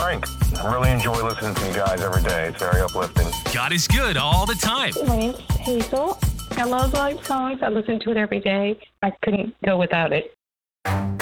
Frank. I really enjoy listening to you guys every day. It's very uplifting. God is good all the time. My name's Hazel. I love live songs. I listen to it every day. I couldn't go without it.